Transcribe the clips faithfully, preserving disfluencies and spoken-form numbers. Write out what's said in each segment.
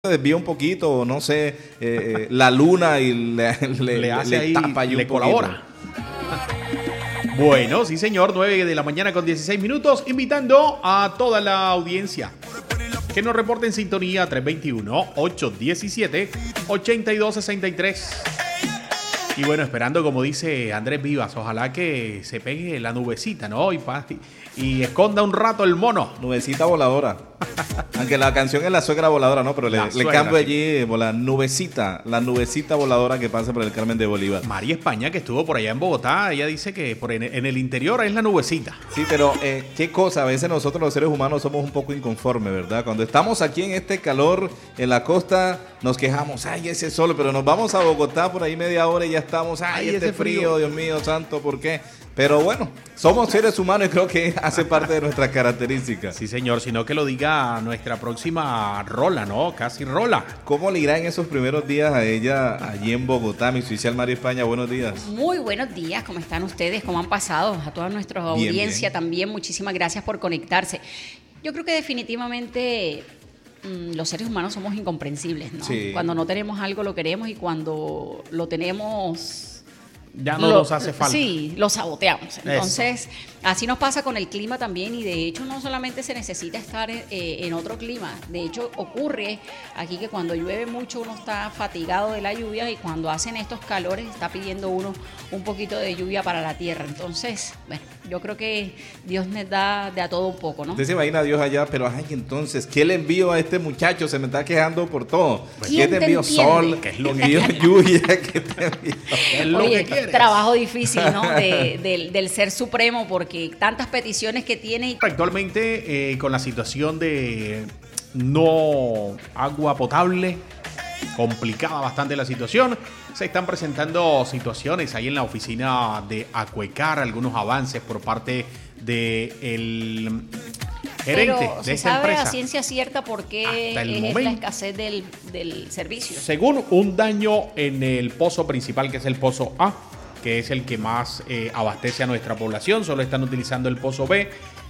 desvía un poquito, no sé, eh, eh, la luna y le, le, le hace le ahí, tapa y le un colabora. Bueno, sí señor, nueve de la mañana con dieciséis minutos, invitando a toda la audiencia que nos reporte en sintonía tres dos uno, ocho uno siete, ocho dos seis tres. Y bueno, esperando, como dice Andrés Vivas, ojalá que se pegue la nubecita, ¿no? Y, y esconda un rato el mono. Nubecita voladora. Aunque la canción es La Suegra Voladora, ¿no? Pero le, le cambio sí. allí por la nubecita, la nubecita voladora que pasa por el Carmen de Bolívar. María España, que estuvo por allá en Bogotá, ella dice que por en, en el interior es la nubecita. Sí, pero eh, qué cosa, a veces nosotros los seres humanos somos un poco inconformes, ¿verdad? Cuando estamos aquí en este calor, en la costa, nos quejamos, ay, ese sol, pero nos vamos a Bogotá por ahí media hora y ya estamos, ay, ay este frío, frío, Dios mío, santo, ¿por qué? Pero bueno, somos seres humanos y creo que hace parte de nuestras características. Sí, señor, sino que lo diga nuestra próxima Rola, ¿no? Casi Rola. ¿Cómo le irá en esos primeros días a ella allí en Bogotá, mi oficial María España? Buenos días. Muy buenos días, ¿cómo están ustedes? ¿Cómo han pasado? A toda nuestra bien, audiencia bien. También, muchísimas gracias por conectarse. Yo creo que definitivamente mmm, los seres humanos somos incomprensibles, ¿no? Sí. Cuando no tenemos algo lo queremos y cuando lo tenemos... Ya no lo, nos hace falta. Sí, lo saboteamos. Entonces, eso. Así nos pasa con el clima también y de hecho no solamente se necesita estar eh, en otro clima. De hecho, ocurre aquí que cuando llueve mucho uno está fatigado de la lluvia y cuando hacen estos calores está pidiendo uno un poquito de lluvia para la tierra. Entonces, bueno, yo creo que Dios nos da de a todo un poco, ¿no? Usted se imagina a Dios allá, pero ay, entonces, ¿qué le envío a este muchacho? Se me está quejando por todo. ¿Qué te envío? Sol, ¿qué es lo que envío? Lluvia, ¿qué te envío? Es lo Oye, que quieres. Trabajo difícil, ¿no? De, de, del ser supremo, porque tantas peticiones que tiene. Actualmente, eh, con la situación de no agua potable, complicada bastante la situación, se están presentando situaciones ahí en la oficina de Acuecar, algunos avances por parte del gerente Pero, de ¿se esta sabe empresa? A ciencia cierta por qué es momento, la escasez del, del servicio? Según un daño en el pozo principal, que es el pozo A, que es el que más eh, abastece a nuestra población, solo están utilizando el pozo B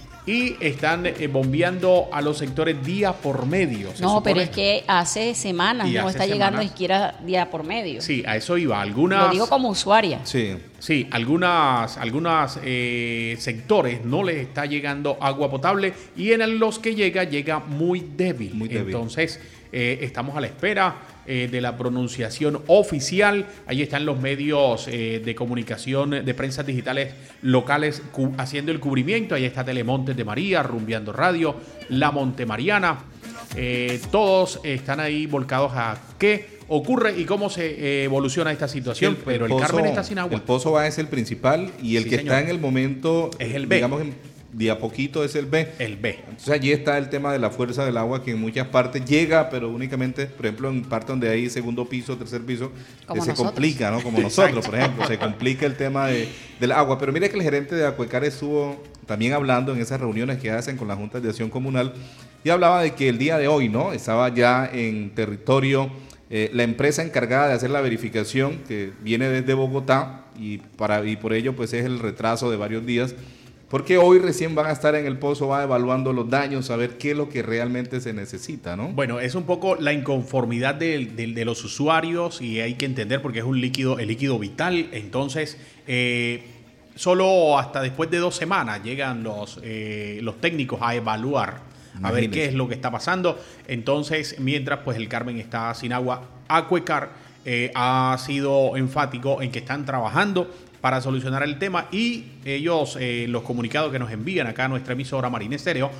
y están eh, bombeando a los sectores día por medio. No, supone. Pero es que hace semanas y no hace está semanas. llegando ni siquiera día por medio. Sí, a eso iba. Algunas, lo digo como usuaria. Sí, sí, algunas, algunas eh, sectores no les está llegando agua potable y en los que llega, llega muy débil. Muy débil. Entonces, eh, estamos a la espera eh, de la pronunciación oficial. Ahí están los medios eh, de comunicación de prensa digitales locales cu- haciendo el cubrimiento. Ahí está Telemontes de María, Rumbeando Radio, La Montemariana. Eh, todos están ahí volcados a qué ocurre y cómo se eh, evoluciona esta situación. Sí, el, pero el, el pozo, Carmen está sin agua. El pozo A es el principal y el sí, que señor. está en el momento, es el B. digamos, en, de a poquito es el B. El B. Entonces allí está el tema de la fuerza del agua que en muchas partes llega, pero únicamente, por ejemplo, en partes donde hay segundo piso, tercer piso, que se complica, ¿no? Como nosotros, por ejemplo, se complica el tema de, del agua. Pero mire que el gerente de Acuecar estuvo también hablando en esas reuniones que hacen con las juntas de acción comunal y hablaba de que el día de hoy, ¿no? Estaba ya en territorio eh, la empresa encargada de hacer la verificación que viene desde Bogotá y, para, y por ello pues es el retraso de varios días. Porque hoy recién van a estar en el pozo, va evaluando los daños, a ver qué es lo que realmente se necesita, ¿no? Bueno, es un poco la inconformidad de, de, de los usuarios y hay que entender porque es un líquido, el líquido vital. Entonces, eh, solo hasta después de dos semanas llegan los, eh, los técnicos a evaluar, a ver qué es lo que está pasando. Entonces, mientras pues el Carmen está sin agua, Acuecar eh, ha sido enfático en que están trabajando para solucionar el tema y ellos, eh, los comunicados que nos envían acá a nuestra emisora Marina Estéreo,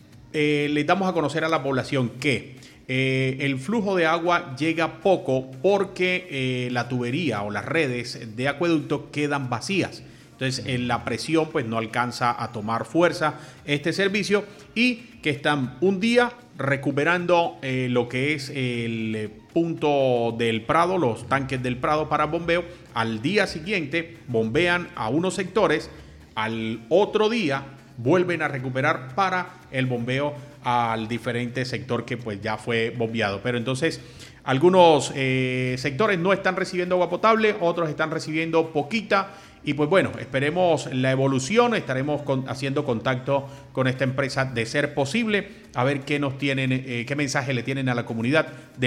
eh, les damos a conocer a la población que eh, el flujo de agua llega poco porque eh, la tubería o las redes de acueducto quedan vacías. Entonces, en la presión pues no alcanza a tomar fuerza este servicio y que están un día recuperando eh, lo que es el punto del Prado, los tanques del Prado para bombeo. Al día siguiente bombean a unos sectores, al otro día vuelven a recuperar para el bombeo al diferente sector que pues ya fue bombeado. Pero entonces algunos eh, sectores no están recibiendo agua potable, otros están recibiendo poquita. Y pues bueno, esperemos la evolución, estaremos con, haciendo contacto con esta empresa de ser posible, a ver qué nos tienen, eh, qué mensaje le tienen a la comunidad de